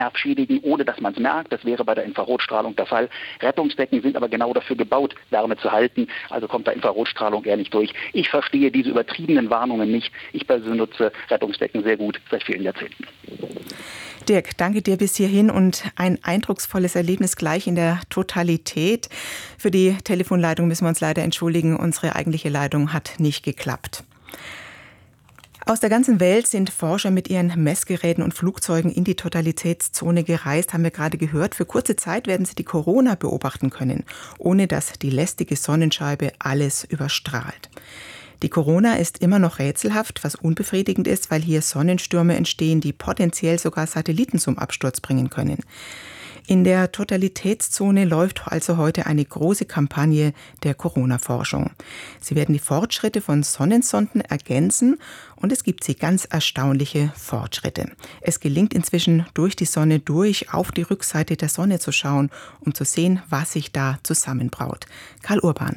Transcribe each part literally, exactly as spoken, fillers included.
Nerv schädigen, ohne dass man es merkt. Das wäre bei der Infrarotstrahlung der Fall. Rettungsdecken sind aber genau dafür gebaut, Wärme zu halten. Also kommt da Infrarotstrahlung eher nicht durch. Ich verstehe diese übertriebenen Warnungen nicht. Ich persönlich nutze Rettungsdecken sehr gut seit vielen Jahrzehnten. Dirk, danke dir bis hierhin und ein eindrucksvolles Erlebnis gleich in der Totalität. Für die Telefonleitung müssen wir uns leider entschuldigen. Unsere eigentliche Leitung hat nicht geklappt. Aus der ganzen Welt sind Forscher mit ihren Messgeräten und Flugzeugen in die Totalitätszone gereist, haben wir gerade gehört. Für kurze Zeit werden sie die Corona beobachten können, ohne dass die lästige Sonnenscheibe alles überstrahlt. Die Corona ist immer noch rätselhaft, was unbefriedigend ist, weil hier Sonnenstürme entstehen, die potenziell sogar Satelliten zum Absturz bringen können. In der Totalitätszone läuft also heute eine große Kampagne der Corona-Forschung. Sie werden die Fortschritte von Sonnensonden ergänzen und es gibt sie ganz erstaunliche Fortschritte. Es gelingt inzwischen, durch die Sonne durch auf die Rückseite der Sonne zu schauen, um zu sehen, was sich da zusammenbraut. Karl Urban.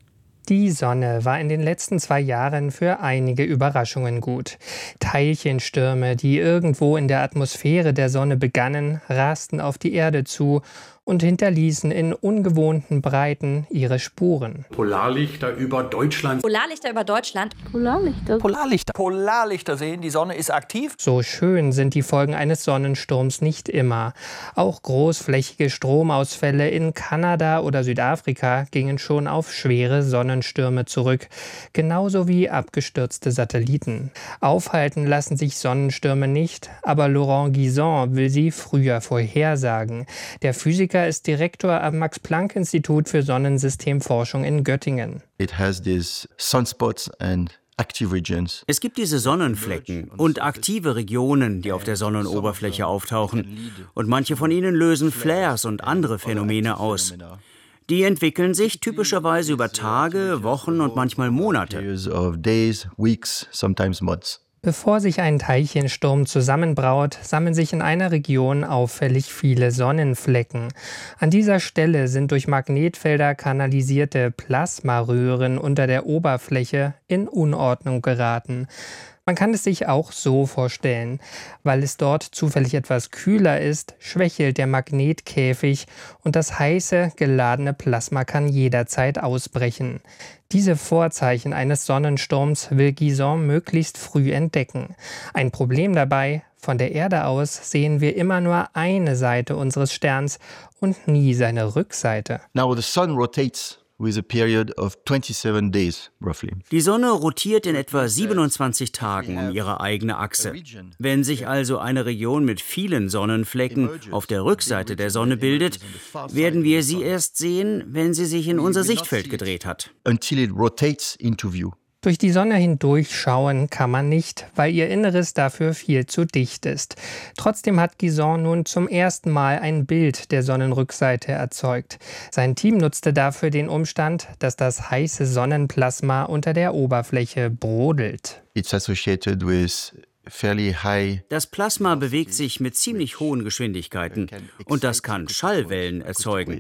Die Sonne war in den letzten zwei Jahren für einige Überraschungen gut. Teilchenstürme, die irgendwo in der Atmosphäre der Sonne begannen, rasten auf die Erde zu und hinterließen in ungewohnten Breiten ihre Spuren. Polarlichter über Deutschland. Polarlichter über Deutschland. Polarlichter. Polarlichter. Polarlichter sehen, die Sonne ist aktiv. So schön sind die Folgen eines Sonnensturms nicht immer. Auch großflächige Stromausfälle in Kanada oder Südafrika gingen schon auf schwere Sonnenstürme zurück. Genauso wie abgestürzte Satelliten. Aufhalten lassen sich Sonnenstürme nicht, aber Laurent Guizon will sie früher vorhersagen. Der Physiker ist Direktor am Max-Planck-Institut für Sonnensystemforschung in Göttingen. It has these sunspots and active regions. Es gibt diese Sonnenflecken und aktive Regionen, die auf der Sonnenoberfläche auftauchen. Und manche von ihnen lösen Flares und andere Phänomene aus. Die entwickeln sich typischerweise über Tage, Wochen und manchmal Monate. Days, weeks, sometimes months. Bevor sich ein Teilchensturm zusammenbraut, sammeln sich in einer Region auffällig viele Sonnenflecken. An dieser Stelle sind durch Magnetfelder kanalisierte Plasmaröhren unter der Oberfläche in Unordnung geraten. Man kann es sich auch so vorstellen. Weil es dort zufällig etwas kühler ist, schwächelt der Magnetkäfig und das heiße, geladene Plasma kann jederzeit ausbrechen. Diese Vorzeichen eines Sonnensturms will Guizon möglichst früh entdecken. Ein Problem dabei: Von der Erde aus sehen wir immer nur eine Seite unseres Sterns und nie seine Rückseite. Now the sun rotates with a period of twenty-seven days, roughly. Die Sonne rotiert in etwa siebenundzwanzig Tagen um ihre eigene Achse. Wenn sich also eine Region mit vielen Sonnenflecken auf der Rückseite der Sonne bildet, werden wir sie erst sehen, wenn sie sich in unser Sichtfeld gedreht hat. Until it rotates into view. Durch die Sonne hindurchschauen kann man nicht, weil ihr Inneres dafür viel zu dicht ist. Trotzdem hat Guizon nun zum ersten Mal ein Bild der Sonnenrückseite erzeugt. Sein Team nutzte dafür den Umstand, dass das heiße Sonnenplasma unter der Oberfläche brodelt. It's associated with fairly high. Das Plasma bewegt sich mit ziemlich hohen Geschwindigkeiten und das kann Schallwellen erzeugen.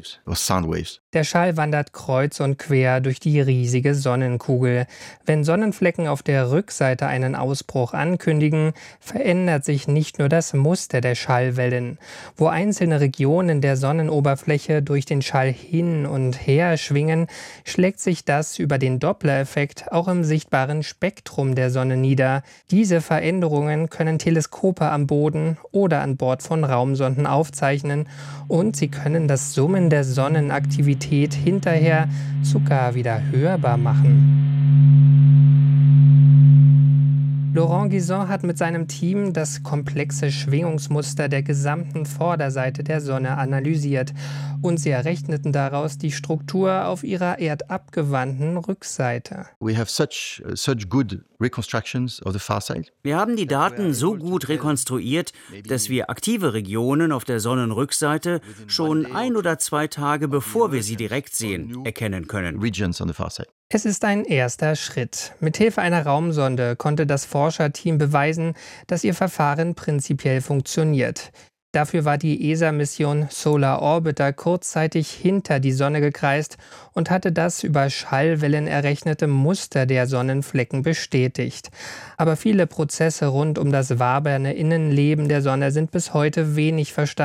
Der Schall wandert kreuz und quer durch die riesige Sonnenkugel. Wenn Sonnenflecken auf der Rückseite einen Ausbruch ankündigen, verändert sich nicht nur das Muster der Schallwellen. Wo einzelne Regionen der Sonnenoberfläche durch den Schall hin und her schwingen, schlägt sich das über den Doppler-Effekt auch im sichtbaren Spektrum der Sonne nieder. Diese Veränderungen können Teleskope am Boden oder an Bord von Raumsonden aufzeichnen und sie können das Summen der Sonnenaktivität hinterher sogar wieder hörbar machen. Laurent Guizon hat mit seinem Team das komplexe Schwingungsmuster der gesamten Vorderseite der Sonne analysiert und sie errechneten daraus die Struktur auf ihrer erdabgewandten Rückseite. We have such, such good reconstructions of the far side. Wir haben die Daten so gut rekonstruiert, dass wir aktive Regionen auf der Sonnenrückseite schon ein oder zwei Tage bevor wir sie direkt sehen, erkennen können. Regions on the far side. Es ist ein erster Schritt. Mithilfe einer Raumsonde konnte das Forscherteam beweisen, dass ihr Verfahren prinzipiell funktioniert. Dafür war die E S A-Mission Solar Orbiter kurzzeitig hinter die Sonne gekreist und hatte das über Schallwellen errechnete Muster der Sonnenflecken bestätigt. Aber viele Prozesse rund um das wabernde Innenleben der Sonne sind bis heute wenig verstanden.